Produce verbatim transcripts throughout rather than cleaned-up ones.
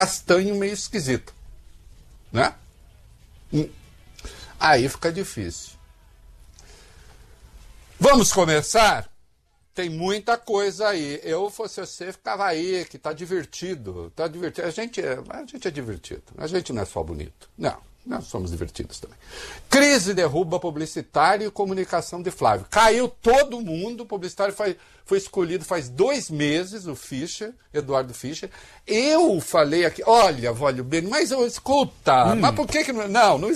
castanho meio esquisito, né? Aí fica difícil. Vamos começar? Tem muita coisa aí. Eu, fosse você, ficava aí, que tá divertido. Tá divertido. A gente, é, a gente é divertido. A gente não é só bonito. Não, nós somos divertidos também. Crise derruba publicitário e comunicação de Flávio. Caiu todo mundo. O publicitário foi, foi escolhido faz dois meses, o Fischer, Eduardo Fischer. Eu falei aqui, olha, Vólio Bene, mas eu, escuta, hum. mas por que que não... Não, não...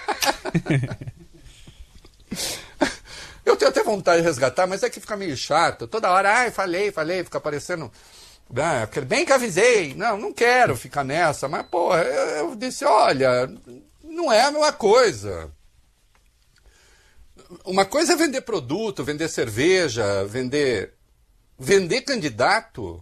Eu tenho até vontade de resgatar, mas é que fica meio chato. Toda hora, ai, falei, falei, fica parecendo... Ah, bem que avisei. Não, não quero ficar nessa. Mas, porra, eu, eu disse, olha, não é a mesma coisa. Uma coisa é vender produto, vender cerveja, vender... Vender candidato...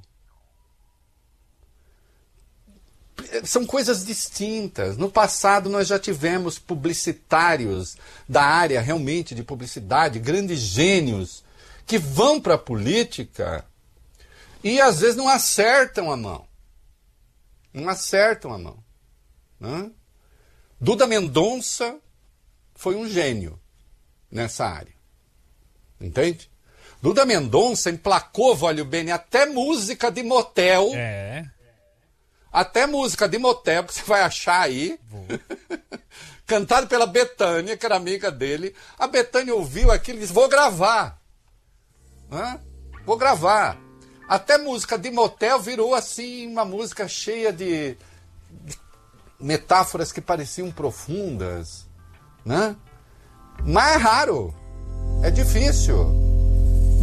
São coisas distintas. No passado nós já tivemos publicitários da área realmente de publicidade, grandes gênios, que vão para a política e às vezes não acertam a mão. Não acertam a mão. Né? Duda Mendonça foi um gênio nessa área. Entende? Duda Mendonça emplacou, Vólio Bene, até música de motel. É... Até música de motel, que você vai achar aí, cantado pela Bethânia, que era amiga dele. A Bethânia ouviu aquilo e disse, vou gravar. Hã? Vou gravar. Até música de motel virou assim uma música cheia de, de metáforas que pareciam profundas. Né? Mas é raro. É difícil.